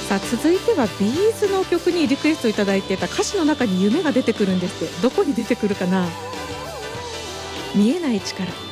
さあ続いてはビーズの曲にリクエストいただいてた歌詞の中に夢が出てくるんですって。どこに出てくるかな。見えない力。